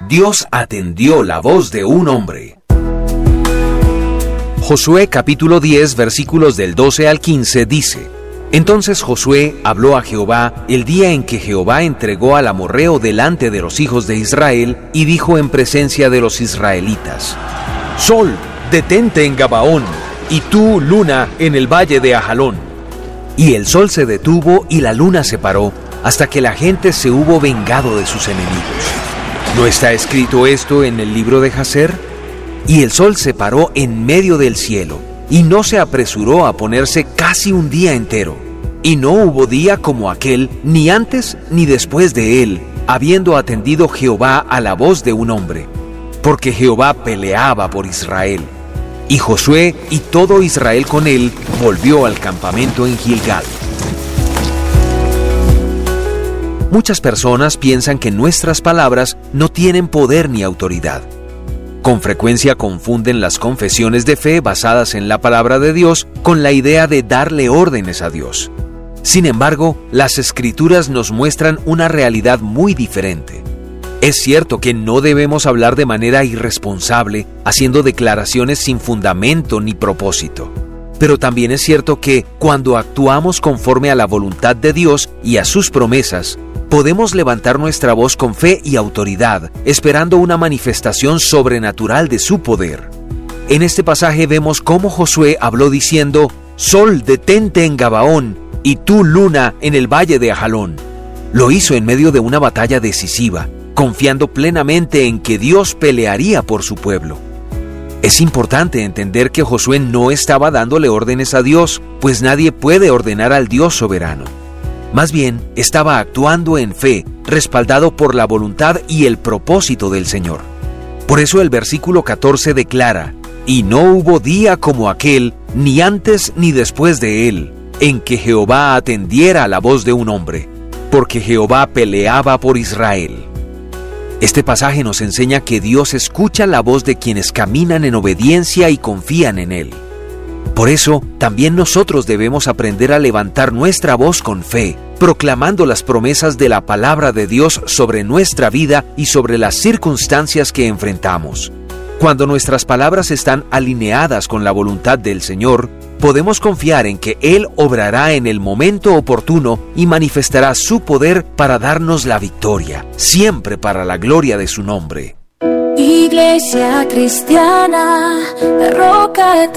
Dios atendió la voz de un hombre. Josué capítulo 10 versículos del 12 al 15 dice: Entonces Josué habló a Jehová el día en que Jehová entregó al amorreo delante de los hijos de Israel, y dijo en presencia de los israelitas: Sol, detente en Gabaón, y tú, luna, en el valle de Ajalón. Y el sol se detuvo y la luna se paró, hasta que la gente se hubo vengado de sus enemigos. ¿No está escrito esto en el libro de Jaser? Y el sol se paró en medio del cielo, y no se apresuró a ponerse casi un día entero. Y no hubo día como aquel, ni antes ni después de él, habiendo atendido Jehová a la voz de un hombre, porque Jehová peleaba por Israel. Y Josué y todo Israel con él volvió al campamento en Gilgal. Muchas personas piensan que nuestras palabras no tienen poder ni autoridad. Con frecuencia confunden las confesiones de fe basadas en la palabra de Dios con la idea de darle órdenes a Dios. Sin embargo, las Escrituras nos muestran una realidad muy diferente. Es cierto que no debemos hablar de manera irresponsable, haciendo declaraciones sin fundamento ni propósito. Pero también es cierto que, cuando actuamos conforme a la voluntad de Dios y a sus promesas, podemos levantar nuestra voz con fe y autoridad, esperando una manifestación sobrenatural de su poder. En este pasaje vemos cómo Josué habló diciendo: Sol, detente en Gabaón, y tú, luna, en el valle de Ajalón. Lo hizo en medio de una batalla decisiva, confiando plenamente en que Dios pelearía por su pueblo. Es importante entender que Josué no estaba dándole órdenes a Dios, pues nadie puede ordenar al Dios soberano. Más bien, estaba actuando en fe, respaldado por la voluntad y el propósito del Señor. Por eso el versículo 14 declara: Y no hubo día como aquel, ni antes ni después de él, en que Jehová atendiera a la voz de un hombre, porque Jehová peleaba por Israel. Este pasaje nos enseña que Dios escucha la voz de quienes caminan en obediencia y confían en Él. Por eso, también nosotros debemos aprender a levantar nuestra voz con fe, proclamando las promesas de la palabra de Dios sobre nuestra vida y sobre las circunstancias que enfrentamos. Cuando nuestras palabras están alineadas con la voluntad del Señor, podemos confiar en que Él obrará en el momento oportuno y manifestará su poder para darnos la victoria, siempre para la gloria de su nombre. Iglesia Cristiana, la Roca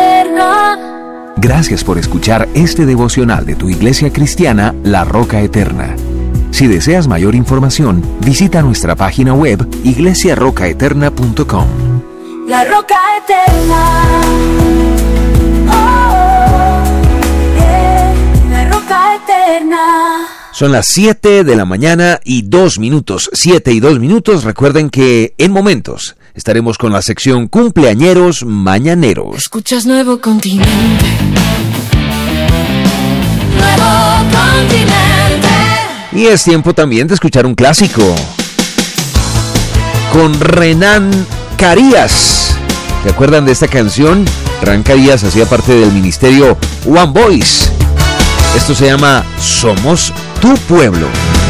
Eterna. Gracias por escuchar este devocional de tu Iglesia Cristiana, La Roca Eterna. Si deseas mayor información, visita nuestra página web iglesiarrocaeterna.com. La Roca Eterna. La Roca Eterna. Son las 7 de la mañana y 2 minutos. 7 y 2 minutos. Recuerden que en momentos estaremos con la sección Cumpleañeros Mañaneros. Escuchas Nuevo Continente. Nuevo Continente. Y es tiempo también de escuchar un clásico. Con Renan Carías. ¿Se acuerdan de esta canción? Renan Carías hacía parte del ministerio One Voice. Esto se llama Somos tu Pueblo.